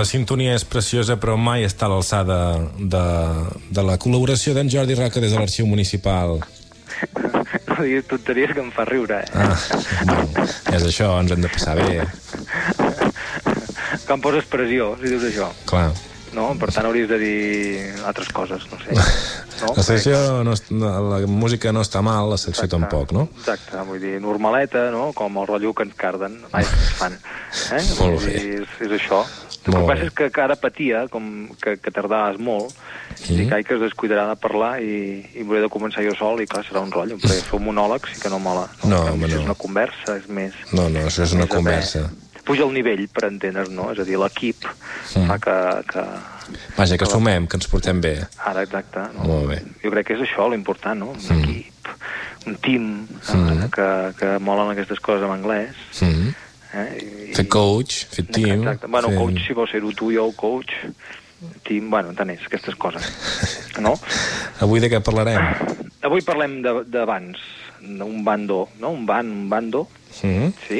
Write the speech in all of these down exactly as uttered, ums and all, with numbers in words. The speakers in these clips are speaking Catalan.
la sintonia és preciosa, però mai està a l'alçada de, de la col·laboració d'en Jordi Roca des de l'Arxiu Municipal. No diguis tonteries que em fa riure, eh? Ah, bueno, és això, ens hem de passar bé. Que em poses pressió, si dius això. Clar. No? Per tant, hauries de dir altres coses, no sé. No? La secció, no, la música no està mal, la secció Exacte. tampoc, no? Exacte, vull dir, normaleta, no? Com el rotllo que ens carden, mai que es fan. Eh? Molt vull bé. dir, és, és això. El que passa és que, que ara patia, com que, que tardaves molt, mm. i que es descuidarà de parlar i, i m'hauré de començar jo sol i clar, serà un rotllo, perquè sou monòlegs i que no mola. No, no, home, no. És una conversa, és més... No, no, això és una conversa. Puja el nivell, per entendre's, no? És a dir, l'equip mm. fa que... que Vaja, que sumem, que ens portem bé. Ara, exacte. No? Molt bé. Jo crec que és això l'important, no? Un mm. equip, un team, mm. que, que molen aquestes coses en anglès. Mm. Eh? I, fer coach, fer team... Exacte. Bueno, fer... coach, si vols ser-ho tu i jo, coach, team, bueno, entenés, aquestes coses. No? Avui de què parlarem? Avui parlem de, de bans, d'un bando, no? Un ban, un bando, mm. sí.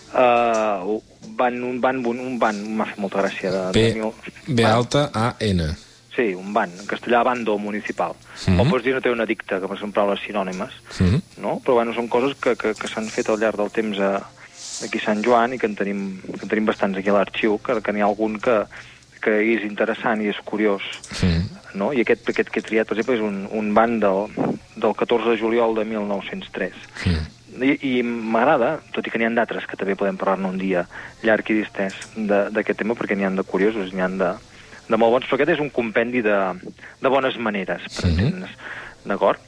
Uh, ban, un ban, un ban, m'ha fet molta gràcia. De, B, de... B alta A N. Sí, un ban, en castellà bando municipal. Mm-hmm. O pots dir no té una dicta, que són paraules sinònimes, mm-hmm. no? Però bueno, són coses que, que, que s'han fet al llarg del temps a, aquí a Sant Joan i que en tenim, que en tenim bastants aquí a l'arxiu, que, que n'hi ha algun que, que és interessant i és curiós. Mm. No? I aquest, aquest que he triat, per exemple, és un, un ban del, del catorze de juliol de mil nou-cents tres. Mm. I, i m'agrada, tot i que n'hi ha d'altres, que també podem parlar-ne un dia llarg i distès d'aquest tema, perquè n'hi ha de curiosos, n'hi ha de, de molt bons, però aquest és un compendi de, de bones maneres, per mm-hmm. entendre's, d'acord?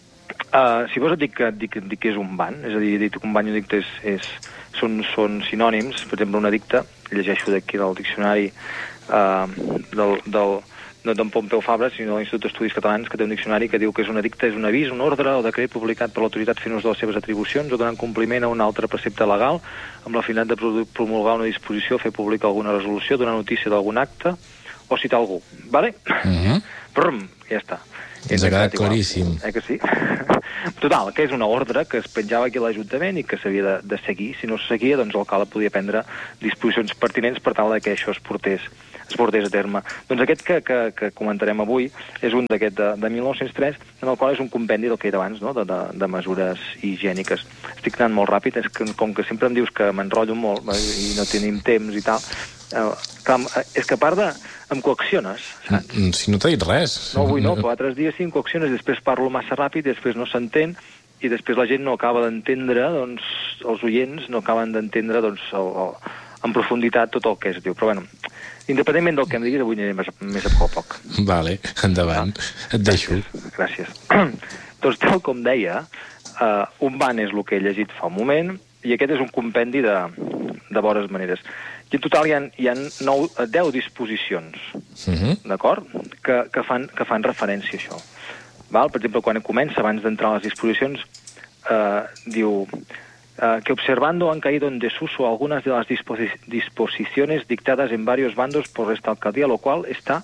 Uh, si vols et dic que, dic, dic que és un ban, és a dir, dic que un ban i un dicte és, és, són, són sinònims. Per exemple, una dicta, llegeixo d'aquí del diccionari uh, del, del, no d'en Pompeu Fabra, sinó de l'Institut d'Estudis Catalans, que té un diccionari que diu que és una dicta, és un avís, un ordre o decret publicat per l'autoritat fent ús de les seves atribucions o donant compliment a un altre precepte legal amb la finalitat de promulgar una disposició, fer pública alguna resolució, donar notícia d'algun acte o citar algú. Vale? Mm-hmm. Brum, ja està. Ens ha quedat claríssim. Eh que sí? Total, que és una ordre que es penjava aquí a l'Ajuntament i que s'havia de, de seguir. Si no se seguia, doncs l'alcalde podia prendre disposicions pertinents per tal que això es portés, es portés a terme. Doncs aquest que, que, que comentarem avui és un d'aquest de, de mil nou-cents tres, en el qual és un compendi del que he dit abans, no? de, de, de mesures higièniques. Estic anant molt ràpid, és que com que sempre em dius que m'enrotllo molt i no tenim temps i tal, eh, clar, és que a part de... em coacciones, saps? Si no t'ha dit res. No, avui no, però altres dies sí em coacciones, després parlo massa ràpid, després no s'entén, i després la gent no acaba d'entendre, doncs, els oients no acaben d'entendre, doncs, el, el, en profunditat tot el que es diu. Però, bueno, independentment del que em diguis, avui aniré més, més a poc a poc. Vale, endavant. Ah, et deixo. Gràcies. Doncs, tal com deia, uh, un ban és el que he llegit fa un moment, i aquest és un compendi de, de bones maneres. I en total hi ha, hi ha nou, deu disposicions, uh-huh. d'acord? Que, que, fan, que fan referència a això. Val? Per exemple, quan comença, abans d'entrar a les disposicions, eh, diu eh, que observando han caído en desuso algunas de las disposi disposiciones dictadas en varios bandos por esta alcaldía, lo cual está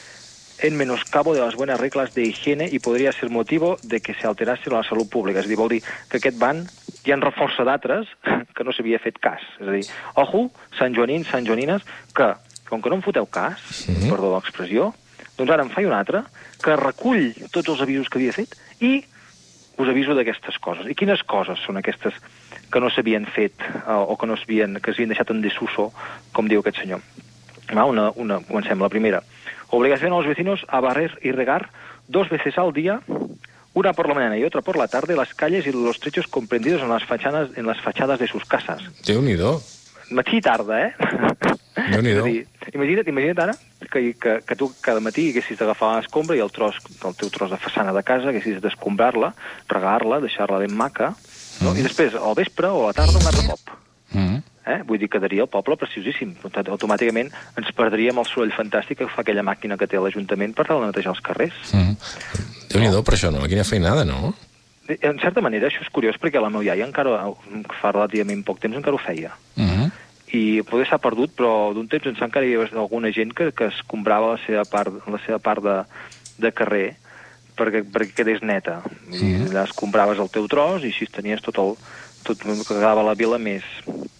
en menoscabo de las buenas reglas de higiene y podría ser motivo de que se alterase la salut pública. És a dir, vol dir que aquest ban hi ha reforça d'altres que no s'havia fet cas. És a dir, ojo, Sant Joanins, Sant Joanines, que, com que no em foteu cas, mm-hmm. perdó l'expressió, doncs ara em faig un altre que recull tots els avisos que havia fet i us aviso d'aquestes coses. I quines coses són aquestes que no s'havien fet eh, o que no s'havien, que s'havien deixat en desuso, com diu aquest senyor? Va, una, una, comencem, la primera. Obligación a los vecinos a barrer y regar dos veces al día, una por la mañana y otra por la tarde, las calles y los trechos comprendidos en las fachadas, en las fachadas de sus casas. Déu-n'hi-do. Matí i tarda, eh? Déu-n'hi-do. Imagina't, imagina't ara que, que, que tu cada matí haguessis d'agafar l'escombra i el tros, el teu tros de façana de casa haguessis d'escombrar-la, regar-la, deixar-la ben maca, no? Mm. I després, al vespre o a la tarda, un altre cop. Mm. Eh? Vull dir, quedaria el poble preciosíssim. Automàticament ens perdríem el soroll fantàstic que fa aquella màquina que té l'Ajuntament per tal de netejar els carrers. Mm. Déu-n'hi-do, per això no, quina feinada, no? En certa manera, això és curiós, perquè la meva iaia encara, fa relativament poc temps, encara ho feia. Mm-hmm. I poder s'ha perdut, però d'un temps ençà encara hi havia alguna gent que, que es comprava la seva part, la seva part de, de carrer perquè, perquè quedés neta. Mm-hmm. I allà es compraves el teu tros i així tenies tot el... tot que quedava la vila més...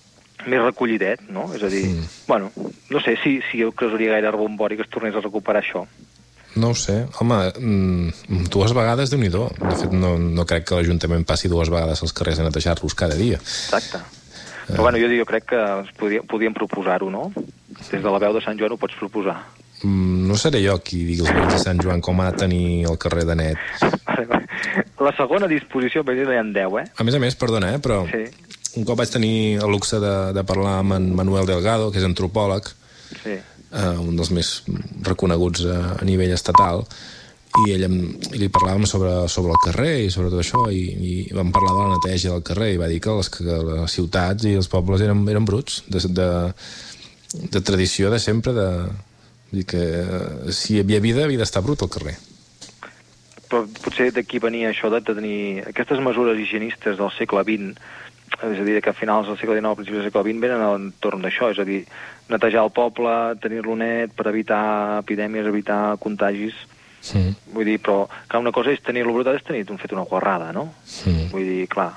més recollidet, no? És a dir, mm. bueno, no sé si, si jo causaria gaire rebombori que es tornés a recuperar això. No ho sé. Home, dues vegades, Déu-n'hi-do. De fet, no, no crec que l'Ajuntament passi dues vegades als carrers a netejar-los cada dia. Exacte. Però bueno, jo, jo crec que podíem, podíem proposar-ho, no? Des de la veu de Sant Joan ho pots proposar. Mm, no seré jo qui digui als veïns de Sant Joan com ha de tenir el carrer de net. La segona disposició, per exemple, hi ha deu, eh? A més a més, perdona, eh, però sí. Un cop vaig tenir el luxe de, de parlar amb en Manuel Delgado, que és antropòleg, sí. eh, un dels més reconeguts a, a nivell estatal, i ell em, i li parlàvem sobre, sobre el carrer i sobre tot això, i, i vam parlar de la neteja del carrer, i va dir que les, que les ciutats i els pobles eren, eren bruts, de, de, de tradició de sempre, de dir que si hi havia vida, havia d'estar brut al carrer. Però potser d'aquí venia això de tenir aquestes mesures higienistes del segle vint, és a dir, que a finals del segle dinou, principis del segle vint, venen a l'entorn d'això, és a dir, netejar el poble, tenir-lo net per evitar epidèmies, evitar contagis. Sí. Vull dir, però clar, una cosa és tenir-lo brutat, és tenir un fet una guarrada, no? Sí. Vull dir, clar,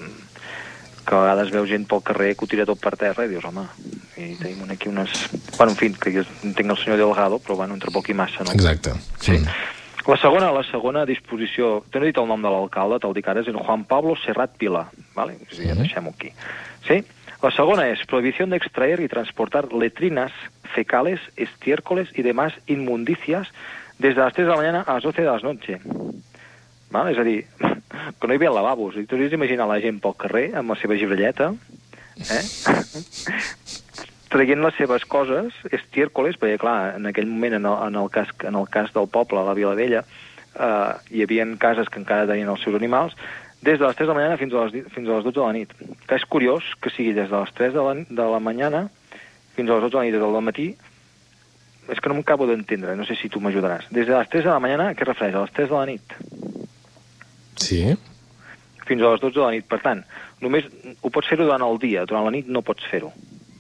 que a vegades veu gent pel carrer que ho tira tot per terra i dius, home, i tenim aquí unes... Bueno, en fi, que jo entenc el senyor Delgado, però bueno, entre poc i massa, no? Exacte. Sí. Mm. La segona, la segona disposició, t'he dit el nom de l'alcalde, te'l dic ara, és el Juan Pablo Serrat Pila, ¿vale? O sigui, ja deixem-ho aquí. Sí? La segona és prohibición de extraer y transportar letrinas, fecales, estiércoles y demás inmundicias des de les tres de la mañana a les doce de la noche. ¿Vale? És a dir, que no hi havia lavabos. Tu hauries d'imaginar la gent pel carrer amb la seva gibrelleta, eh? traient les seves coses, estiércoles, perquè, clar, en aquell moment, en el, en el, cas, en el cas del poble, a la Vila Vella, eh, hi havia cases que encara tenien els seus animals, des de les tres de la mañana fins a les, fins a les dotze de la nit. Que és curiós que sigui des de les tres de la, de la mañana fins a les dotze de la nit, des del matí, és que no m'acabo d'entendre, no sé si tu m'ajudaràs. Des de les tres de la mañana, què refereix? A les tres de la nit? Sí. Fins a les dotze de la nit. Per tant, només ho pots fer-ho durant el dia, durant la nit no pots fer-ho.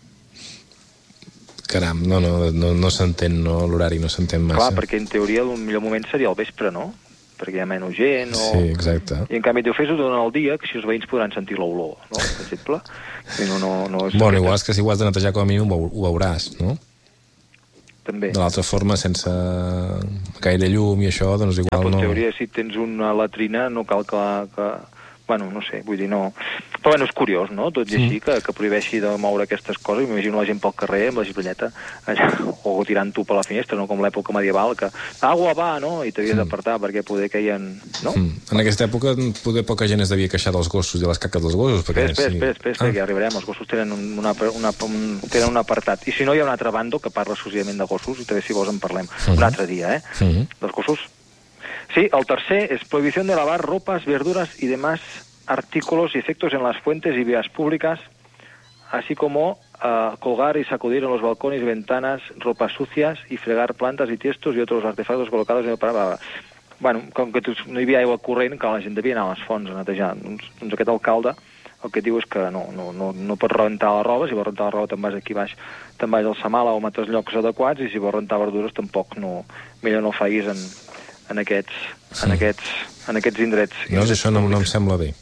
Caram, no, no, no, no s'entén, no, l'horari no s'entén massa. Clar, perquè en teoria el millor moment seria el vespre, no? Perquè hi ha menys gent, o... Sí, exacte. I en canvi t'ho fes-ho durant el dia, que si els veïns podran sentir l'olor, no? Per exemple. I no, no, no és bueno, igual és que si ho has de netejar com a mínim ho, ho veuràs, no? També. De l'altra forma, sense gaire llum i això, doncs igual ja, no... En teoria, si tens una latrina, no cal que... que... Bueno, no sé, vull dir, no... Però bueno, és curiós, no? Tot i així, que, que prohibeixi de moure aquestes coses. M'imagino la gent pel carrer amb la gibrelleta allà, o tirant-ho per la finestra, no? Com l'època medieval, que agua va, no? I t'havies d'apartar perquè poder queien... No? En aquesta època poder poca gent es devia queixar dels gossos i de les caques dels gossos. Perquè, espera, sí. espera, espera, espera, ah. que arribarem. Els gossos tenen un, una, una, un, tenen un apartat. I si no, hi ha un altre bando que parla exclusivament de gossos, i també si vols en parlem uh -huh. un altre dia, eh? Uh -huh. Dels gossos. Sí, el tercer és prohibición de lavar ropas, verduras y demás artículos y efectos en las fuentes y vías públicas, así como uh, colgar y sacudir en los balcones y ventanas ropas sucias y fregar plantas y tiestos y otros artefactos colocados en el parada. Bueno, com que no hi havia aigua corrent, que la gent devia anar a les fonts a netejar. Doncs, doncs aquest alcalde el que diu és que no, no, no, no pots rentar la roba, si vols rentar la roba te'n vas aquí baix, te'n vas al Samala o a altres llocs adequats, i si vols rentar verdures tampoc no, millor no ho facis en, en, aquests, sí. en, aquests, en aquests indrets. No, això no, no em sembla bé.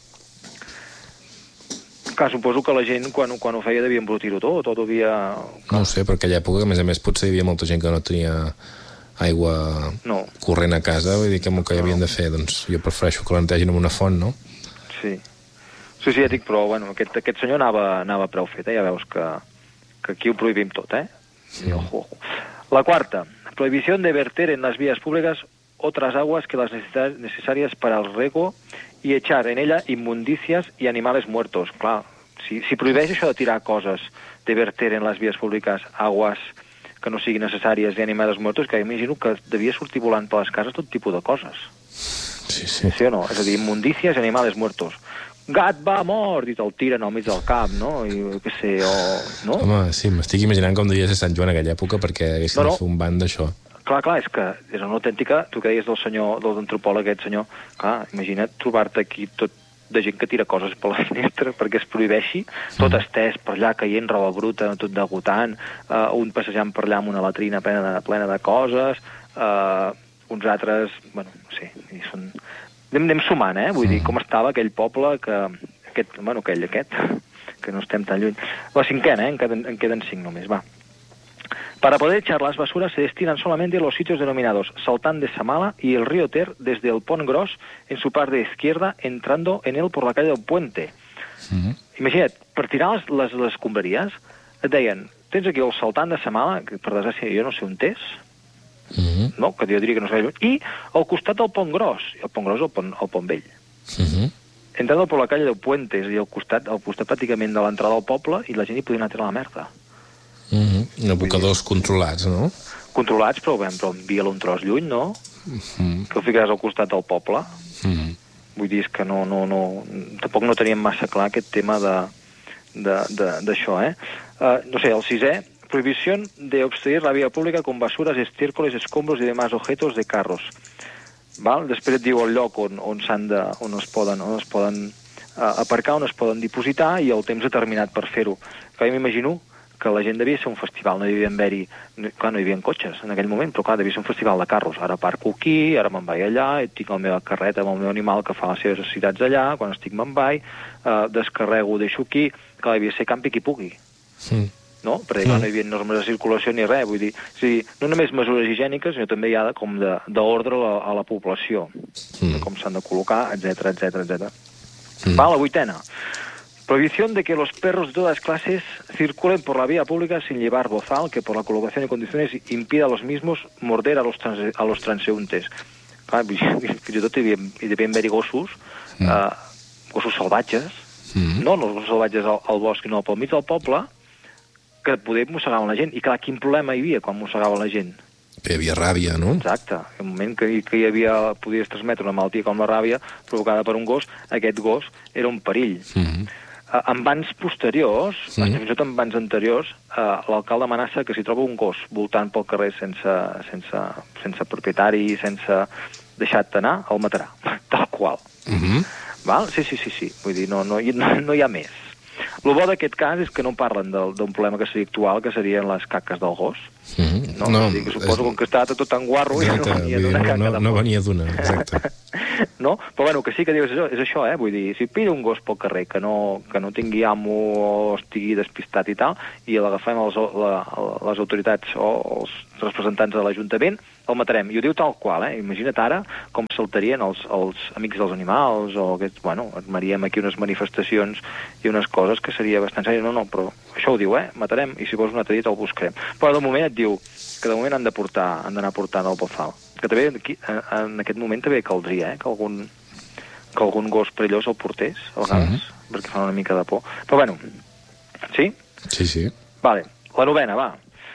Clar, suposo que la gent, quan, quan ho feia, devia embrutir-ho tot, o devia... No ho sé, perquè aquella època, a més a més, potser hi havia molta gent que no tenia aigua no. corrent a casa, vull dir que el que hi havien no. de fer, doncs jo prefereixo que la netegin amb una font, no? Sí. Sí, sí, ja dic, però, bueno, aquest, aquest senyor anava, anava prou fet, eh? Ja veus que, que aquí ho prohibim tot, eh? Sí. La quarta, prohibición de verter en las vías públicas otras aguas que las necesarias para el riego y echar en ella inmundicias y animales muertos. Clar, si, si prohibeix això de tirar coses, de verter en les vies públiques aguas que no siguin necessàries i animals muertos, que imagino que devia sortir volant per les cases tot tipus de coses. Sí, sí. Sí o no? És a dir, inmundícies i animals muertos. Gat va mort! I te'l tiren al mig del cap, no? I què sé, o... No? Home, sí, m'estic imaginant com devia ser Sant Joan en aquella època perquè haguessin no, no. de fer un ban d'això. Clar, clar, és que és una autèntica... Tu que deies del senyor, del antropòleg aquest senyor, clar, imagina't trobar-te aquí tot de gent que tira coses per la finestra perquè es prohibeixi, tot mm. estès per allà caient, roba bruta, tot degotant, uh, un passejant per allà amb una latrina plena de, plena de coses, uh, uns altres... Bueno, no sé, són... Anem, anem sumant, eh? Vull mm. dir, com estava aquell poble que... Aquest, bueno, aquell, aquest... que no estem tan lluny. La cinquena, ¿eh? En queden, en queden cinc només, va. Para poder echar las basuras se destinan solamente los sitios denominados Saltán de Samala y el río Ter desde el Pont Gros en su parte izquierda, entrando en él por la calle del Puente. Mm-hmm. Imagina't, per tirar les, les, les escombraries, et deien, tens aquí el Saltán de Samala, que per desgràcia jo no sé on és, mm-hmm. no? Que jo diria que no sé, i al costat del Pont Gros, el Pont Gros el Pont, el Pont Vell. Mm-hmm. Entrando por la calle del Puente, és a dir, al costat, al costat pràcticament de l'entrada del poble, i la gent hi podia anar a tirar la merda. Mm-hmm. Abocadors controlats, no? Controlats, però, bé, però envia-lo un tros lluny, no? Mm-hmm. Que el ficaràs al costat del poble. Mm-hmm. Vull dir, és que no, no, no... Tampoc no teníem massa clar aquest tema de, de, de, d'això, eh? Uh, no sé, el sisè, prohibición de obstruir la vía pública con basuras, estiércoles, escombros y demás objetos de carros. Val? Després et diu el lloc on, on, s'han de, on es poden, on es poden uh, aparcar, on es poden dipositar, i el temps determinat per fer-ho. Que jo m'imagino que la gent devia ser un festival, no devia haver-hi... Clar, no hi havia cotxes en aquell moment, però clar, devia ser un festival de carros. Ara parco aquí, ara me'n vaig allà, i tinc la meva carreta amb el meu animal que fa les seves necessitats allà, quan estic me'n vaig, eh, descarrego, deixo aquí... Clar, devia ser campi qui pugui. Sí. No? Perquè sí. No hi havia normes de circulació ni res, vull dir... O sigui, no només mesures higièniques, sinó també hi ha com d'ordre a, a la població, sí. De com s'han de col·locar, etcètera, etcètera, etcètera. Sí. Va, la vuitena. Prohibición de que los perros de todas clases circulen por la vía pública sin llevar bozal, que por la colocación y condiciones impida a los mismos morder a los, transe a los transeúntes. Clar, fins i tot hi devia, hi devia haver-hi gossos, mm. eh, gossos salvatges, mm. no, no els gossos salvatges al, al bosc, no, pel mig del poble, que poder mossegaven la gent. I clar, quin problema hi havia quan mossegaven la gent? Que hi havia ràbia, no? Exacte. En el moment que, que hi havia, podies transmetre una malaltia com la ràbia provocada per un gos, aquest gos era un perill. Mm. Uh, en bans posteriors, sí. Fins i tot en bans anteriors, uh, l'alcalde amenaça que si troba un gos voltant pel carrer sense, sense, sense propietari, sense deixar-te anar, el matarà, tal qual. Mm-hmm. Val? Sí, sí, sí, sí. Vull dir, no, no, no, no hi ha més. El bo d'aquest cas és que no parlen d'un problema que seria actual, que serien les caques del gos. Mm-hmm. No? No, dir, que suposo és... que està tot tan guarro, exacte, i no venia d'una caca no, de no venia d'una, exacte. No? Però bueno, que sí que dius, és, és això, eh? Vull dir, si pilla un gos pel carrer que no, que no tingui amo o estigui despistat i tal, i l'agafem les, la, les autoritats o els representants de l'Ajuntament, el matarem. I ho diu tal qual, eh? Imagina't ara com saltarien els, els amics dels animals, o aquest, bueno, armaríem aquí unes manifestacions i unes coses que seria bastant serioses. No, no, però això ho diu, eh? Matarem, i si vols un altre dia te'l buscarem. Però de moment et diu que de moment han de portar, han d'anar portant el bozal. Que també, aquí, en aquest moment també caldria, eh? Que algun, que algun gos perillós el portés, a vegades, mm-hmm. perquè fa una mica de por. Però bueno, ¿sí? Sí, sí. Vale, la novena, va.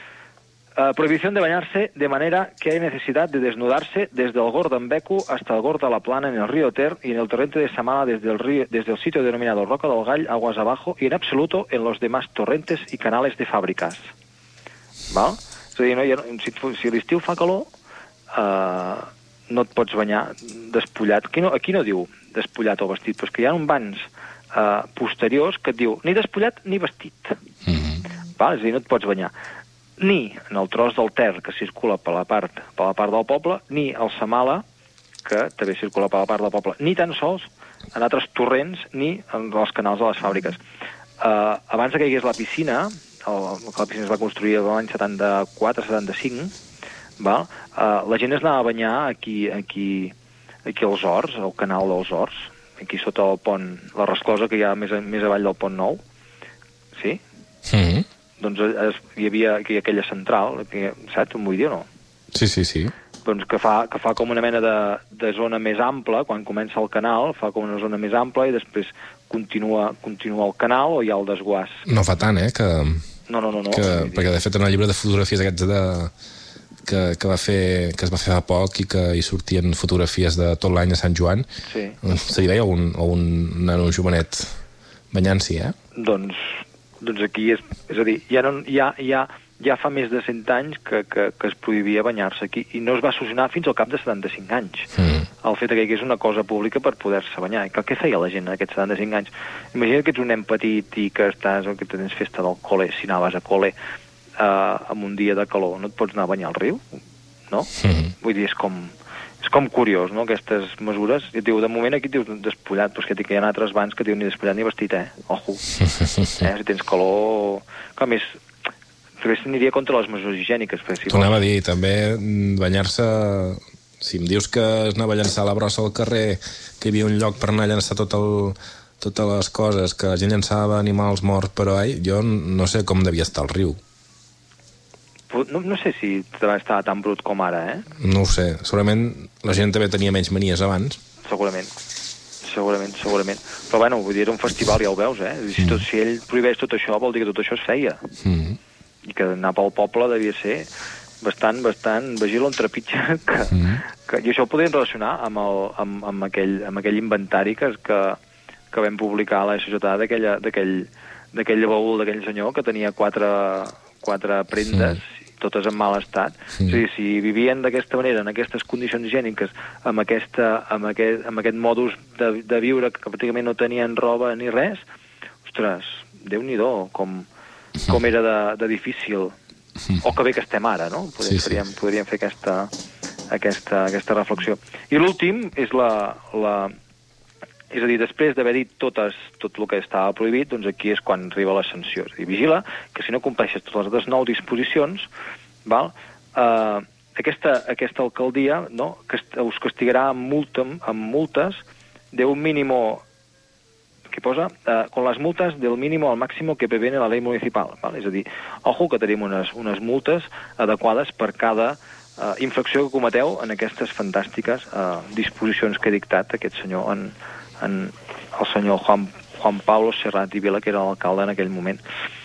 Uh, prohibición de bañarse de manera que hay necesidad de desnudarse desde el Gor d'Ambeco hasta el Gor de la Plana en el río Ter y en el torrente de Samala desde el, río, desde el sitio denominado Roca del Gall, aguas abajo, y en absoluto en los demás torrentes y canales de fàbriques. Val? És a dir, no, ja, si, si l'estiu fa calor, uh, no et pots banyar despullat. Aquí no, aquí no diu despullat o vestit, però és que hi ha uns banys uh, posteriors que et diu ni despullat ni vestit. Mm-hmm. Val? És a dir, no et pots banyar ni en el tros del Ter, que circula per la part, per la part del poble, ni al Samala, que també circula per la part del poble, ni tan sols en altres torrents, ni en els canals de les fàbriques. Uh, abans que hi hagués la piscina, el, la piscina es va construir l'any setanta-quatre setanta-cinc, val? Uh, la gent es anava a banyar aquí, aquí, aquí als Horts, al canal dels Horts, aquí sota el pont, la resclosa que hi ha més, més avall del pont Nou. Sí? Sí. Doncs es, hi havia aquí aquella central, que, saps on vull dir o no? Sí, sí, sí. Doncs que fa, que fa com una mena de, de zona més ampla, quan comença el canal, fa com una zona més ampla i després continua, continua el canal o hi ha el desguàs. No fa tant, eh? Que, no, no, no. no que, perquè, de fet, en el llibre de fotografies aquests de, que, que, va fer, que es va fer fa poc i que hi sortien fotografies de tot l'any a Sant Joan, sí. Se li veia un, un nano jovenet banyant-s'hi, eh? Doncs... Doncs aquí és, és a dir, ja, no, ja, ja, ja fa més de cent anys que, que, que es prohibia banyar-se aquí i no es va solucionar fins al cap de setanta-cinc anys. Mm. El fet que hi hagués una cosa pública per poder-se banyar. I què feia la gent en aquests setanta-cinc anys? Imagina't que ets un nen petit i que estàs o que tens festa del col·le, si anaves a col·le eh, en un dia de calor, no et pots anar a banyar al riu? No? Mm. Vull dir, és com... és com curiós, no?, aquestes mesures. I et diu, de moment aquí et dius despullat, però és que hi ha altres bans que diuen ni despullat ni vestit, eh? Ojo. eh? Si tens calor... Que a més, també s'aniria contra les mesures higièniques. Si T'ho anava a dir, també banyar-se... Si em dius que es anava a llançar la brossa al carrer, que hi havia un lloc per anar a llançar tot el, totes les coses, que la gent llançava animals morts, però ai, jo no sé com devia estar el riu. No, no sé si estava tan brut com ara, eh? No ho sé. Segurament la gent també tenia menys manies abans. Segurament. Segurament, segurament. Però bueno, vull dir, era un festival, ja ho veus, eh? Si, tot, si ell prohibeix tot això, vol dir que tot això es feia. Mm. I que anar pel poble devia ser bastant, bastant vagil on trepitja que, mm. que, i això ho podríem relacionar amb, el, amb, amb, aquell, amb aquell inventari que, que, que vam publicar a la S J A d'aquell baúl d'aquell senyor que tenia quatre, quatre prendes, mm. totes en mal estat. Mm. És a dir, si vivien d'aquesta manera, en aquestes condicions higièniques, amb, aquesta, amb, aquest, amb aquest modus de, de viure que pràcticament no tenien roba ni res, ostres, Déu-n'hi-do, com, com era de, de difícil. O que bé que estem ara, no? Podríem, sí, sí. podríem fer aquesta, aquesta, aquesta reflexió. I l'últim és la, la... És a dir, després d'haver dit totes, tot el que estava prohibit, doncs aquí és quan arriba la sanció. És a dir, vigila que si no compleixes totes les altres nou disposicions, val? Eh, aquesta, aquesta alcaldia, no?, que us castigarà amb, multa, amb multes d'un mínimo... que posa, eh, con las multas del mínimo al máximo que prevé la ley municipal. ¿Vale? És a dir, ojo que tenim unes, unes multes adequades per cada eh, infracció que cometeu en aquestes fantàstiques eh, disposicions que ha dictat aquest senyor, en, en el senyor Juan, Juan Pablo Serrat i Vila, que era l'alcalde en aquell moment.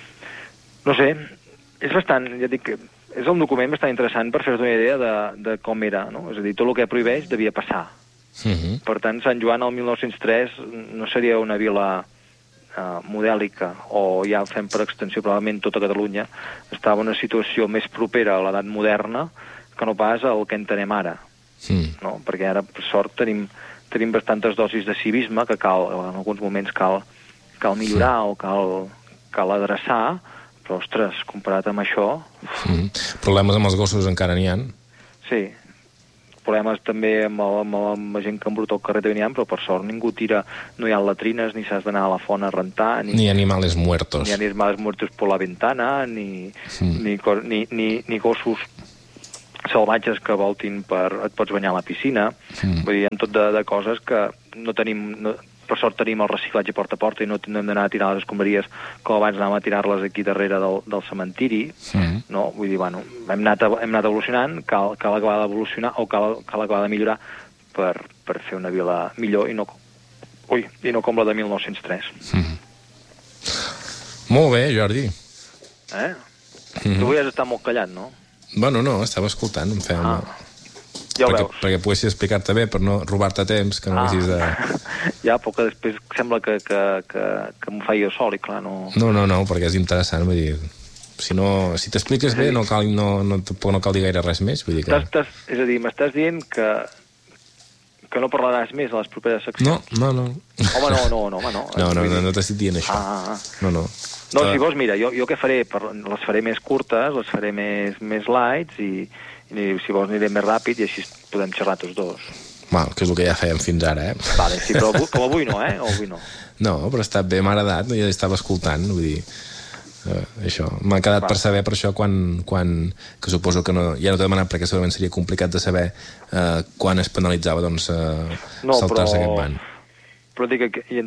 No sé, és bastant, ja dic, és un document bastant interessant per fer-vos una idea de, de com era, no? És a dir, tot el que prohibeix devia passar. Uh-huh. Per tant, Sant Joan el mil nou-cents tres no seria una vila uh, modèlica, o ja fem per extensió probablement tota Catalunya, estava en una situació més propera a l'edat moderna que no pas al que entenem ara. Uh-huh. No? Perquè ara, per sort, tenim, tenim bastantes dosis de civisme que cal, en alguns moments cal, cal millorar uh-huh. o cal, cal adreçar, però, ostres, comparat amb això... Uh-huh. Problemes amb els gossos encara n'hi ha? Sí, problemes també amb, el, amb, el, amb la gent que embruta el carrer també n'hi ha, però per sort ningú tira, no hi ha latrines, ni s'has d'anar a la font a rentar, ni, ni animales muertos. Ni animales muertos por la ventana, ni, mm. ni, ni, ni, ni gossos salvatges que voltin per... et pots banyar a la piscina. Mm. Vull dir, hi ha tot de, de coses que no tenim... No, per sort tenim el reciclatge porta a porta i no hem d'anar a tirar les escombraries com abans anàvem a tirar-les aquí darrere del, del cementiri, mm. no? Vull dir, bueno, hem anat, hem anat evolucionant, cal, cal acabar d'evolucionar o cal, cal acabar de millorar per, per fer una vila millor i no, ui, i no com la de mil nou-cents tres. Mm. Molt bé, Jordi. Eh? Mm. Tu avui has estat molt callat, no? Bueno, no, estava escoltant, em feia... Ah. Ja ho perquè, veus. perquè poguessis explicar-te bé, per no robar-te temps, que no ah. haguessis de... Ja, però que després sembla que, que, que, que m'ho faig jo sol i clar, no... No, no, no, perquè és interessant, vull dir... Si, no, si t'expliques bé, no cal, no, no, no cal dir gaire res més, vull dir que... T'has, t'has, és a dir, m'estàs dient que que no parlaràs més a les properes seccions? No, no, no. Home, no, no, no, home, no. No, no, no, no t'estic dient això. Ah, ah. No, no. No, si vols, mira, jo, jo què faré? Per, les faré més curtes, les faré més, més lights i, i si vols aniré més ràpid i així podem xerrar tots dos. Mal, que és el que ja fèiem fins ara, eh? Vale, sí, però com avui no, eh? O avui no. No, però està bé, m'ha agradat, ja estava escoltant, vull dir... Uh, això, m'ha quedat Va. per saber per això quan, quan que suposo que no, ja no t'he demanat perquè segurament seria complicat de saber uh, quan es penalitzava doncs uh, no, saltar-se però... aquest ban. Però dic que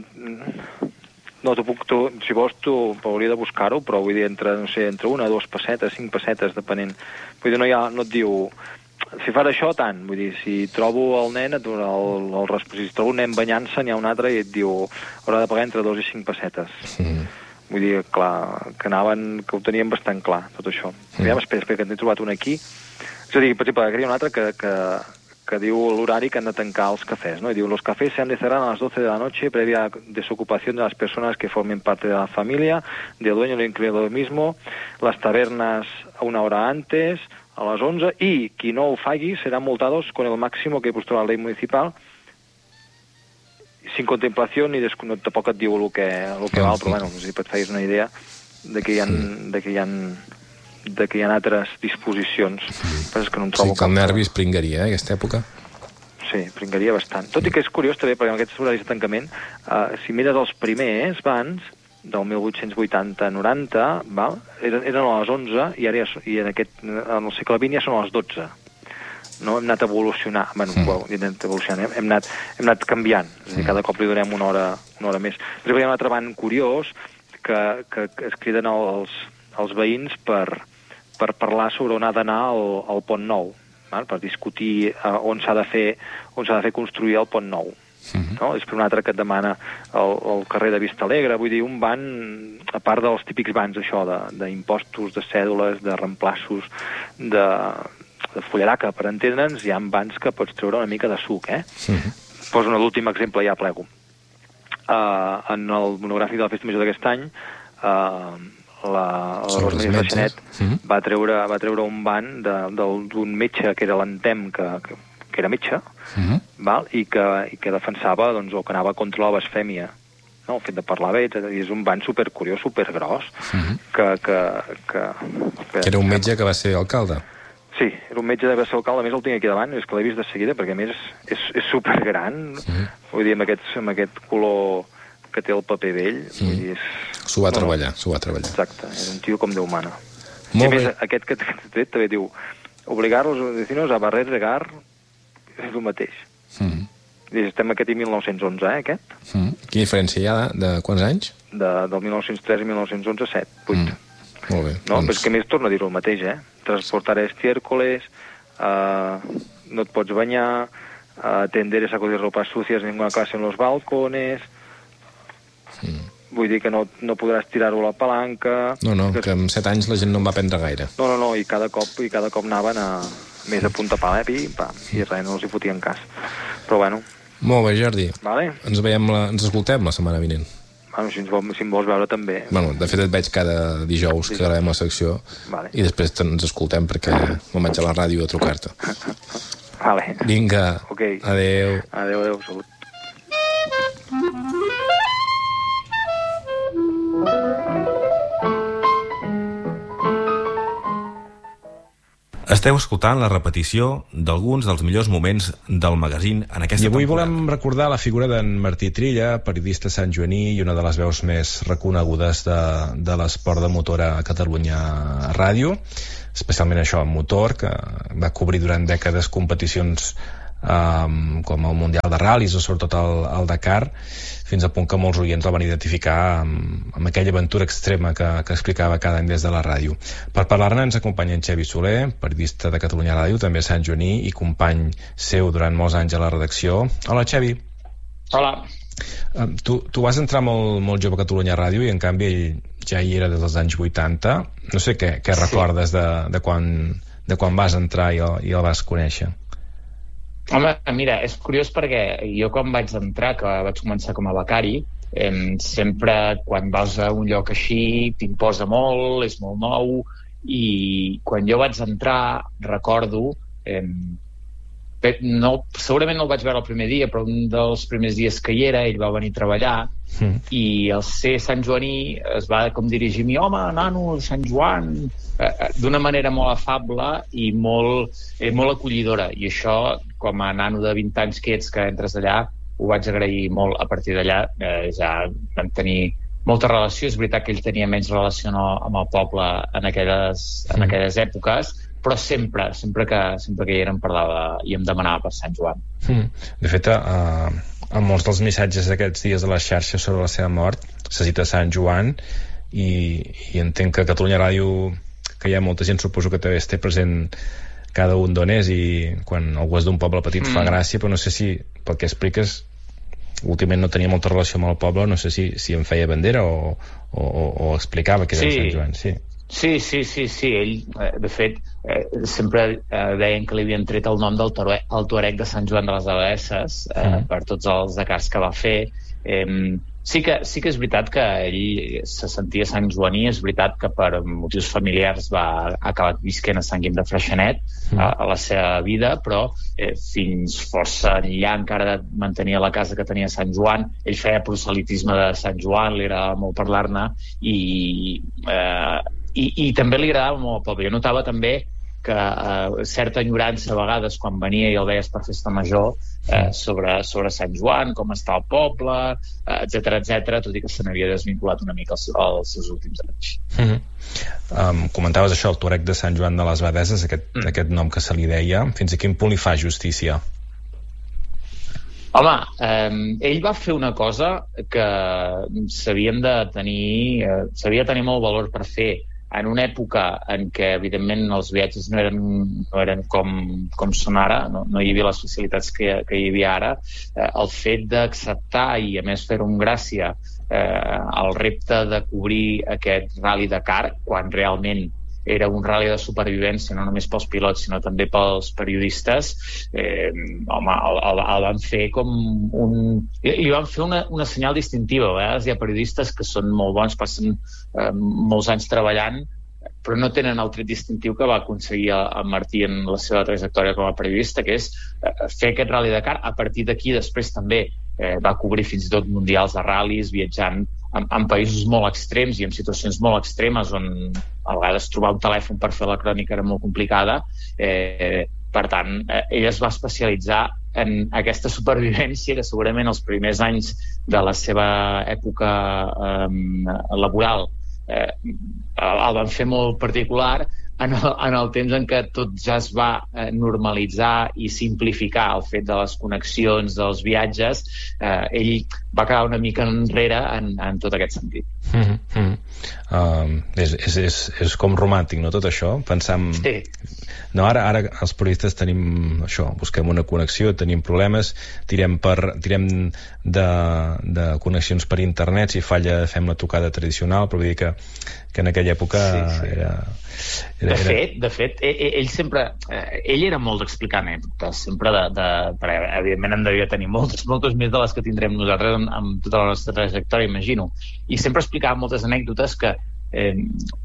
no, tu puc, tu, si vols tu hauria de buscar-ho, però vull dir entre, no sé, entre una, dos pessetes, cinc pessetes, depenent. Vull dir, no, ha, no et diu si fas això, tant, vull dir, si trobo el nen, el, el, el, si trobo un nen banyant-se, n'hi ha un altre i et diu haurà de pagar entre dos i cinc pessetes. Mm. Vull dir, clar, que anaven, que ho teníem bastant clar, tot això. Mm. Ja m'espera, espera, que n'he trobat un aquí. És a dir, per exemple, que hi ha un altre que, que, que diu l'horari que han de tancar els cafès, no? I diu, los cafés se han de cerrar a las doce de la noche previa desocupación de las personas que formen parte de la familia, del dueño lo incluido lo mismo, las tabernas a una hora antes, a las once, y qui no ho fagui serán multados con el máximo que puesto la ley municipal, sin contemplació ni des... no, tampoc et diu el que, el que val, però bueno, si et feis una idea de que hi ha, de que hi ha, de que hi ha altres disposicions. Sí, però és que no em trobo sí, que el nervi es pringaria, eh, aquesta època. sí, pringaria bastant. Tot i que és curiós també, perquè en aquests horaris de tancament, uh, si mires els primers bans, del mil vuit-cents vuitanta noranta, val? Eren, eren a les onze, i ara ja, i en, aquest, en el segle vint ja són a les dotze. No? Hem anat evolucionant, bueno, mm. well, hem, anat evolucionant hem, hem, anat, hem anat canviant, és a dir, cada cop li donem una hora, una hora més. Però hi ha un altre ban curiós que, que, que es criden els, els veïns per, per parlar sobre on ha d'anar el, el Pont Nou, val? Per discutir uh, on s'ha de fer, on s'ha de fer construir el Pont Nou. Mm-hmm. No? És per un altre que et demana el, el carrer de Vista Alegre, vull dir, un ban, a part dels típics bans, això, d'impostos, de, de cèdules, de reemplaços, de, de fullaraca, per entendre'ns, hi ha bans que pots treure una mica de suc, eh? Mm-hmm. Poso un últim exemple, ja plego. Uh, en el monogràfic de la Festa Major d'aquest any, uh, la, la Rosemary Freixenet mm-hmm. va, treure, va treure un ban d'un metge que era l'Antem, que, que que era metge, uh-huh. val? I, que, i que defensava, doncs, o que anava contra la blasfèmia, no? El fet de parlar bé, és un ban supercuriós, supergros, uh-huh. que, que, que, que... Que era un metge que va ser alcalde. Sí, era un metge que va ser alcalde, a més el tinc aquí davant, és que l'he vist de seguida, perquè a més és, és supergran, uh-huh. vull dir, amb aquest, amb aquest color que té el paper vell, uh-huh. vull dir, és... S'ho va no, treballar, s'ho va treballar. Exacte, és un tio com Déu mana. Molt I a més, bé. aquest que t'he tret també diu, obligar los vecinos a barrer regar és el mateix. Mm. Estem aquest i mil nou-cents onze, eh, aquest? Mm. Quina diferència hi ha de, de quants anys? De, del mil nou-cents tres i mil nou-cents onze, set, vuit. Mm. Molt bé. No, doncs... però és que més torna a dir-ho el mateix, eh? Transportar estiércoles, uh, no et pots banyar, uh, atender a sacudir ropas sucias en ninguna clase en los balcones... Mm. Vull dir que no, no podràs tirar-ho a la palanca... No, no, que, que en set anys la gent no en va prendre gaire. No, no, no, i cada cop, i cada cop anaven a... més a punta pala, eh, pim, pam, i res, no els hi fotien cas. Però bueno... Molt bé, Jordi. Vale. Ens veiem, la, ens escoltem la setmana vinent. Bueno, si, ens vol, si em vols veure també... Bueno, de fet et veig cada dijous, dijous. que gravem la secció, vale. I després ens escoltem perquè me'n vaig a la ràdio a trucar-te. Vale. Vinga, okay. Adéu. Adéu, adéu, salut. Esteu escoltant la repetició d'alguns dels millors moments del magazín en aquesta temporada. I avui temporada. Volem recordar la figura d'en Martí Trilla, periodista santjoaní i una de les veus més reconegudes de, de l'esport de motor a Catalunya Ràdio, especialment això, en motor, que va cobrir durant dècades competicions um, com el Mundial de Ral·lis o sobretot el, el Dakar, fins a punt que molts oients el van identificar amb, amb aquella aventura extrema que, que explicava cada any des de la ràdio. Per parlar-ne ens acompanya en Xevi Soler, periodista de Catalunya Ràdio, també santjoaní i company seu durant molts anys a la redacció. Hola, Xevi. Hola. Um, tu, tu vas entrar molt, molt jove a Catalunya Ràdio i en canvi ell ja hi era des dels anys vuitanta. No sé què, què sí. recordes de, de, quan, de quan vas entrar i el, i el vas conèixer. Home, mira, és curiós perquè jo quan vaig entrar, que vaig començar com a becari, eh, sempre quan vas a un lloc així t'imposa molt, és molt nou, i quan jo vaig entrar recordo, eh, no, segurament no el vaig veure el primer dia, però un dels primers dies que hi era ell va venir a treballar mm. i el ser santjoaní es va com dirigir a mi, home, nano, Sant Joan, eh, d'una manera molt afable i molt, eh, molt acollidora, i això com a nano de vint anys que ets, que entres allà, ho vaig agrair molt. A partir d'allà eh, ja vam tenir molta relació. És veritat que ell tenia menys relació no, amb el poble en aquelles, mm. en aquelles èpoques, però sempre, sempre que, sempre que hi era em parlava i em demanava per Sant Joan. Mm. De fet, uh, en molts dels missatges d'aquests dies de les xarxes sobre la seva mort se cita Sant Joan, i, i entenc que a Catalunya Ràdio, que hi ha molta gent, suposo que també es té present cada un d'on és, i quan algú és d'un poble petit mm. fa gràcia, però no sé si, pel que expliques, últimament no tenia molta relació amb el poble, no sé si, si em feia bandera o, o, o explicava que era sí. Sant Joan. Sí. Sí, sí, sí, sí, ell, de fet, eh, sempre eh, deien que li havien tret el nom del Tuareg, el Tuareg de Sant Joan de les Abadesses, eh, mm. per tots els Dakars que va fer. Eh, sí, que, sí que és veritat que ell se sentia santjoaní, és veritat que per motius familiars va acabar visquent a Sant Guim de Freixenet mm. a, a la seva vida, però eh, fins força enllà encara mantenia la casa que tenia Sant Joan. Ell feia proselitisme de Sant Joan, li agradava molt parlar-ne, i... Eh, I, i també li agradava molt el poble. Jo notava també que eh, certa enyorança a vegades quan venia i el veies per festa major eh, sobre, sobre Sant Joan, com està el poble, eh, etcètera, etcètera, tot i que se n'havia desvinculat una mica als, als seus últims anys. Mm-hmm. Um, comentaves això, el Tuareg de Sant Joan de les Abadeses, aquest, mm. aquest nom que se li deia, fins a quin punt li fa justícia? Home, eh, ell va fer una cosa que s'havien de tenir, eh, s'havia de tenir molt valor per fer en una època en què, evidentment, els viatges no eren, no eren com, com són ara, no, no hi havia les facilitats que, que hi havia ara. Eh, el fet d'acceptar i, a més, fer-ho amb gràcia eh, el repte de cobrir aquest Rally Dakar, quan realment era un rally de supervivència no només pels pilots sinó també pels periodistes, eh, home, el, el, el van fer com un... li van fer una, una senyal distintiva. A vegades hi ha periodistes que són molt bons, passen eh, molts anys treballant, però no tenen el tret distintiu que va aconseguir el Martí en la seva trajectòria com a periodista, que és eh, fer aquest Rally Dakar. A partir d'aquí després també eh, va cobrir fins i tot mundials de ral·lis, viatjant en, en països molt extrems i en situacions molt extremes on a vegades trobar un telèfon per fer la crònica era molt complicada. Eh, per tant, eh, ell es va especialitzar en aquesta supervivència que segurament els primers anys de la seva època eh, laboral eh, el van fer molt particular. En el, en el temps en què tot ja es va eh, normalitzar i simplificar el fet de les connexions, dels viatges, eh, ell va quedar una mica enrere en, en tot aquest sentit. Mm -hmm. uh, és, és, és, és com romàntic, no, tot això? Pensam... Sí. No, ara, ara els periodistes tenim això, busquem una connexió, tenim problemes, tirem, per, tirem de, de connexions per internet, si falla fem la trucada tradicional, però vull dir que, que en aquella època sí, sí. era... Era, de fet, de fet ell, ell sempre eh, ell era molt d'explicar anècdotes sempre de, de, perquè evidentment en devia tenir moltes, moltes més de les que tindrem nosaltres amb, amb tota la nostra trajectòria, imagino, i sempre explicava moltes anècdotes que eh,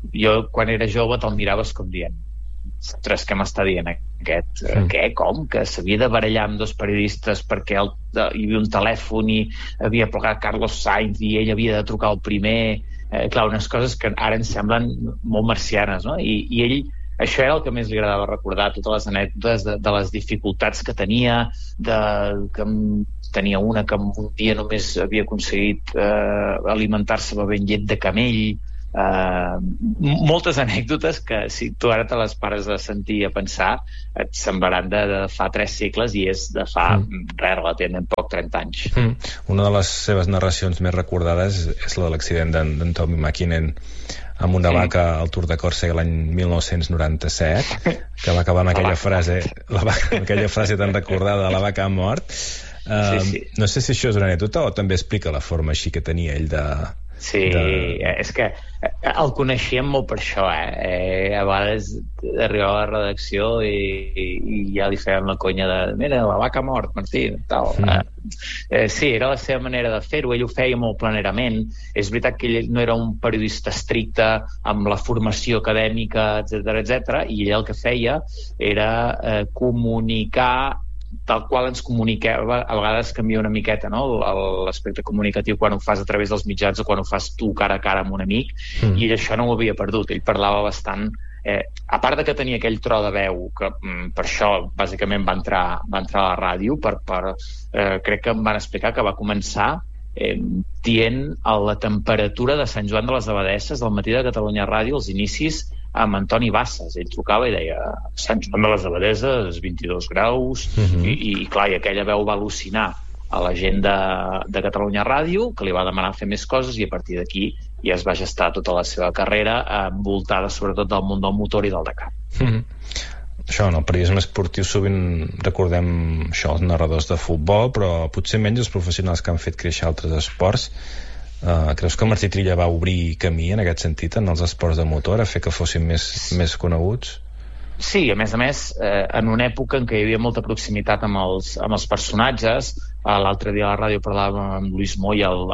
jo quan era jove te'l miraves com dient ostres, què m'està dient aquest? Mm. Què? Com? Que s'havia de barallar amb dos periodistes perquè el, hi havia un telèfon i havia plegat Carlos Sainz i ell havia de trucar el primer. Eh, clar, unes coses que ara ens semblen molt marcianes, no? I, i ell, això era el que més li agradava recordar, totes les anècdotes de, de les dificultats que tenia, de, que tenia una que un dia només havia aconseguit eh, alimentar-se bevent llet de camell. Uh, moltes anècdotes que si tu ara te les pares de sentir a pensar et semblaran de, de fa tres segles i és de fa mm. res, relativament poc, trenta anys. Mm. Una de les seves narracions més recordades és la de l'accident d'en Tommy McKinnon amb una sí. vaca al Tour de Còrsega l'any mil nou-cents noranta-set, que va acabar amb aquella frase la vaca, amb aquella frase tan recordada, la vaca ha mort. Uh, sí, sí. No sé si això és una anècdota o també explica la forma així que tenia ell de... Sí, de... és que el coneixíem molt per això, eh? eh a vegades arribava a la redacció i, i, i ja li fèiem la conya de mira, la vaca ha mort, Martí, tal. Mm. Eh, eh, sí, era la seva manera de fer-ho, ell ho feia molt planerament. És veritat que ell no era un periodista estricte amb la formació acadèmica, etcètera, etcètera, i ell el que feia era eh, comunicar tal qual ens comuniquem. A vegades canvia una miqueta, no?, l'aspecte comunicatiu quan ho fas a través dels mitjans o quan ho fas tu cara a cara amb un amic, mm. i ell això no ho havia perdut. Ell parlava bastant, eh, a part de que tenia aquell tro de veu que mm, per això bàsicament va entrar, va entrar a la ràdio per, per, eh, crec que em van explicar que va començar eh, dient a la temperatura de Sant Joan de les Abadesses del matí de Catalunya Ràdio, als inicis, amb Antoni Bassas. Ell trucava i deia Sant Joan de les Abadesses, vint-i-dos graus, uh-huh. i, i clar, i aquella veu va al·lucinar a la gent de, de Catalunya Ràdio, que li va demanar fer més coses, i a partir d'aquí ja es va gestar tota la seva carrera, envoltada sobretot del món del motor i del Dakar. Uh-huh. Això, en el periodisme esportiu sovint recordem això, els narradors de futbol, però potser menys els professionals que han fet créixer altres esports. Uh, creus que Martí Trilla va obrir camí en aquest sentit en els esports de motor, a fer que fossin més, més coneguts? Sí, a més a més, eh, en una època en què hi havia molta proximitat amb els, amb els personatges. eh, l'altre dia a la ràdio parlàvem amb Luis Moya, el,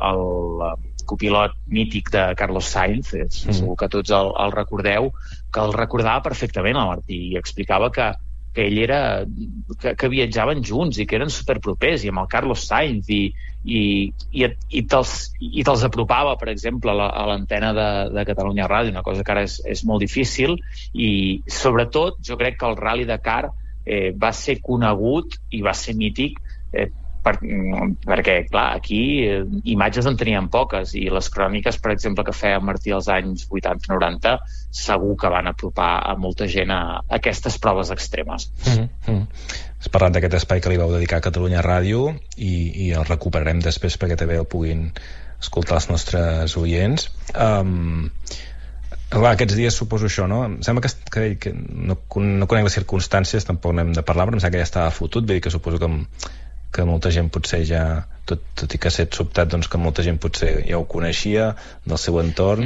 el copilot mític de Carlos Sainz, mm. segur que tots el, el recordeu, que el recordava perfectament el Martí, i explicava que que ell era... que, que viatjaven junts i que eren superpropers, i amb el Carlos Sainz, i, i, i, i te'ls i te'ls apropava, per exemple, a l'antena de, de Catalunya Ràdio, una cosa que ara és, és molt difícil, i sobretot jo crec que el Rally Dakar eh, va ser conegut i va ser mític eh, per, perquè, clar, aquí eh, imatges en tenien poques, i les cròniques, per exemple, que feia Martí als anys vuitanta noranta, segur que van apropar a molta gent a, a aquestes proves extremes. Mm-hmm. Has parlat d'aquest espai que li vau dedicar a Catalunya Ràdio i, i el recuperarem després perquè també el puguin escoltar els nostres oients. Um, clar, aquests dies suposo això, no? Em sembla que, que, que no, no conec les circumstàncies, tampoc n'hem de parlar, però em sembla que ja estava fotut, vull dir que suposo que que molta gent potser ja, tot, tot i que ha set sobtat, doncs que molta gent potser ja ho coneixia del seu entorn.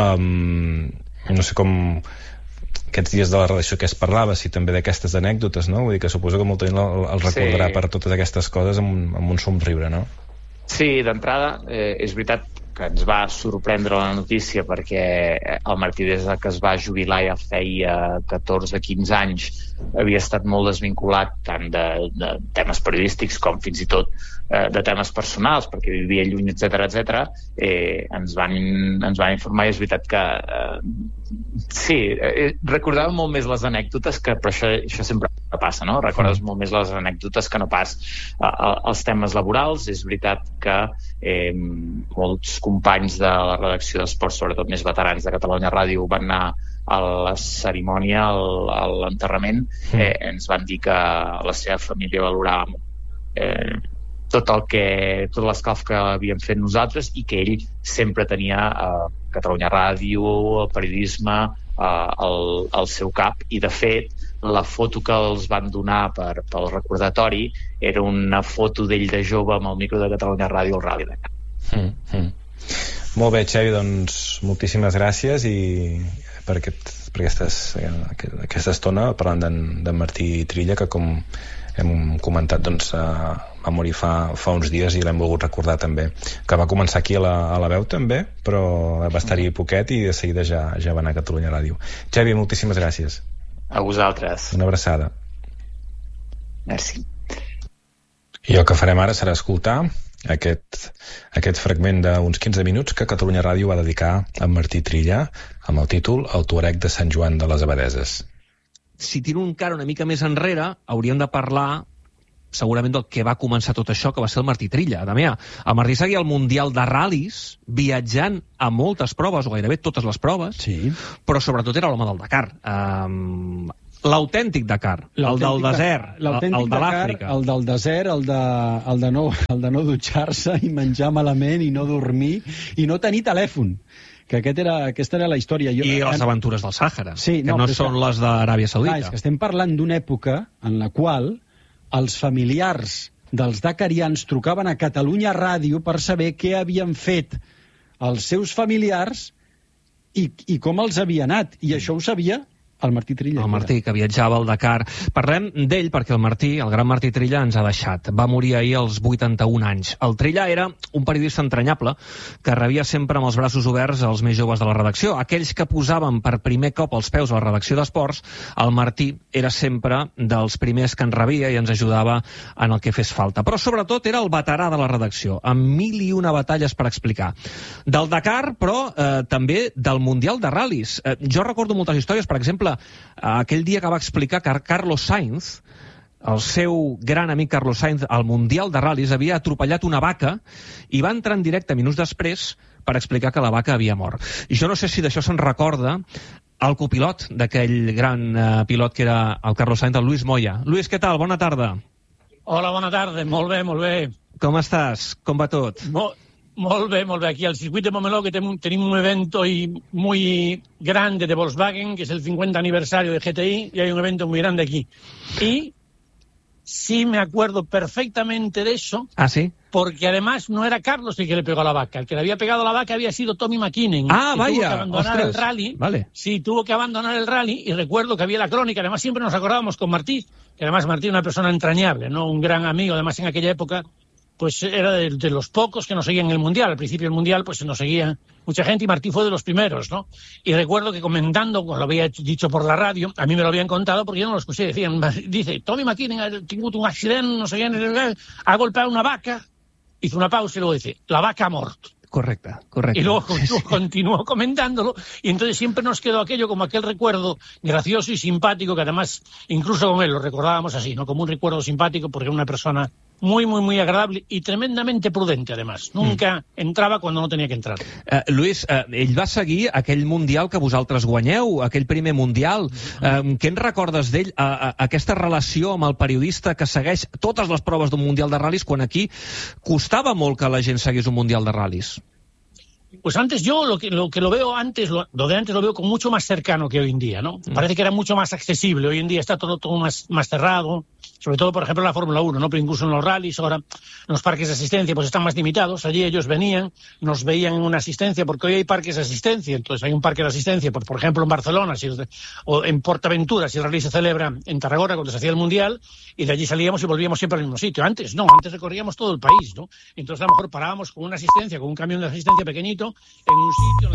Mm. Um, no sé com aquests dies de la redacció que es parlava, si també d'aquestes anècdotes, no? Vull dir que suposo que molta gent el, el recordarà sí. per totes aquestes coses amb, amb un somriure, no? Sí, d'entrada, eh, és veritat que ens va sorprendre la notícia perquè el Martí, des que es va jubilar ja feia catorze quinze anys, havia estat molt desvinculat tant de, de temes periodístics com fins i tot eh, de temes personals, perquè vivia lluny, etcètera, etcètera. Eh, ens, van, ens van informar, i és veritat que eh, sí, eh, recordàvem molt més les anècdotes, que però això, això sempre passa, no? Recordes molt més les anècdotes que no pas eh, els temes laborals. És veritat que eh, molts companys de la redacció d'esports, sobretot més veterans de Catalunya Ràdio, van anar a la cerimònia, a l'enterrament, eh, ens van dir que la seva família valorava eh, tot el que, tot l'escalf que havíem fet nosaltres, i que ell sempre tenia eh, Catalunya Ràdio, el periodisme eh, al, al seu cap, i de fet la foto que els van donar per, pel recordatori era una foto d'ell de jove amb el micro de Catalunya Ràdio al Rally Dakar. Mm -hmm. Molt bé, Xavi, doncs moltíssimes gràcies i per, aquest, per aquestes, aquesta estona parlant d'en Martí Trilla, que com hem comentat doncs, uh, va morir fa, fa uns dies i l'hem volgut recordar també, que va començar aquí a la, a la veu també, però va estar-hi poquet i de seguida ja, ja va anar a Catalunya Ràdio. Xavi, moltíssimes gràcies. A vosaltres. Una abraçada. Merci. I el que farem ara serà escoltar aquest, aquest fragment d'uns quinze minuts que Catalunya Ràdio va dedicar a Martí Trilla amb el títol El Tuareg de Sant Joan de les Abadeses. Si tiro encara una mica més enrere, hauríem de parlar segurament del que va començar tot això, que va ser el Martí Trilla. Damià, el Martí seguia el Mundial de Ral·lis, viatjant a moltes proves, o gairebé totes les proves, sí. Però sobretot era l'home del Dakar. Um, l'autèntic Dakar, el del desert, el, el de l'Àfrica. El del desert, el de, el de no, el de no dutxar-se i menjar malament i no dormir i no tenir telèfon. Que aquest era, aquesta era la història. Jo, I les aventures del Sàhara, sí, no, que no són que, les d'Aràbia Saudita. Clar, és que estem parlant d'una època en la qual els familiars dels dakarians trucaven a Catalunya Ràdio per saber què havien fet els seus familiars i, i com els havia anat. I això ho sabia el Martí Trilla. El Martí, que viatjava al Dakar. Parlem d'ell perquè el Martí, el gran Martí Trilla, ens ha deixat. Va morir ahir als vuitanta-un anys. El Trilla era un periodista entranyable que rebia sempre amb els braços oberts als més joves de la redacció. Aquells que posaven per primer cop els peus a la redacció d'esports, el Martí era sempre dels primers que ens rebia i ens ajudava en el que fes falta. Però sobretot era el veterà de la redacció, amb mil i una batalles per explicar. Del Dakar, però eh, també del Mundial de Ral·lis. Eh, jo recordo moltes històries, per exemple, aquell dia que va explicar que Carlos Sainz, el seu gran amic Carlos Sainz, al Mundial de Ral·lis, havia atropellat una vaca i va entrar en directe minuts després per explicar que la vaca havia mort. I jo no sé si d'això se'n recorda el copilot d'aquell gran uh, pilot que era el Carlos Sainz, el Luis Moya. Luis, què tal? Bona tarda. Hola, bona tarda. Molt bé, molt bé. Com estàs? Com va tot? Molt... Molt bé, molt bé. Aquí al circuit de Montmeló que tenim, tenim un evento y muy grande de Volkswagen, que es el cincuenta aniversario de G T I, y hay un evento muy grande aquí. Y sí me acuerdo perfectamente de eso. ¿Ah, sí? Porque además no era Carlos el que le pegó a la vaca. El que le había pegado a la vaca había sido Tommy McKinnon. Ah, que vaya. Tuvo que abandonar Ostras. el rally. Vale. Sí, tuvo que abandonar el rally y recuerdo que había la crónica. Además siempre nos acordábamos con Martí, que además Martí es una persona entrañable, ¿no? Un gran amigo. Además en aquella época pues era de, de los pocos que nos seguían en el Mundial. Al principio del Mundial pues nos seguía mucha gente y Martí fue de los primeros, ¿no? Y recuerdo que comentando, cuando lo había dicho por la radio, a mí me lo habían contado porque yo no lo escuché, decían, dice, Tommy McKinnon ha tenido un accidente, no sé qué, ha golpeado una vaca, hizo una pausa y luego dice, la vaca ha muerto. Correcte, correcte. Y luego continuó, continuó comentándolo y entonces siempre nos quedó aquello como aquel recuerdo gracioso y simpático que además incluso con él lo recordábamos así, ¿no? Como un recuerdo simpático porque era una persona muy, muy, muy agradable i tremendamente prudente, además. Nunca mm. entrava quan no tenia que entrar. Uh, Lluís, uh, ell va seguir aquell Mundial que vosaltres guanyeu, aquell primer Mundial. Uh, què en recordes d'ell? Uh, uh, aquesta relació amb el periodista que segueix totes les proves d'un Mundial de ral·lis, quan aquí costava molt que la gent seguís un Mundial de ral·lis. Pues antes yo lo que lo que lo veo antes, lo, lo de antes lo veo como mucho más cercano que hoy en día, ¿no? Mm. Parece que era mucho más accesible. Hoy en día está todo, todo más, más cerrado, sobre todo, por ejemplo, en la Fórmula uno, ¿no? Pero incluso en los rallies, ahora, en los parques de asistencia, pues están más limitados. Allí ellos venían, nos veían en una asistencia, porque hoy hay parques de asistencia. Entonces hay un parque de asistencia, pues, por ejemplo, en Barcelona, si, o en Portaventura, si el rally se celebra en Tarragona, cuando se hacía el Mundial, y de allí salíamos y volvíamos siempre al mismo sitio. Antes no, antes recorríamos todo el país, ¿no? Entonces a lo mejor parábamos con una asistencia, con un camión de asistencia pequeñito, en un sitio...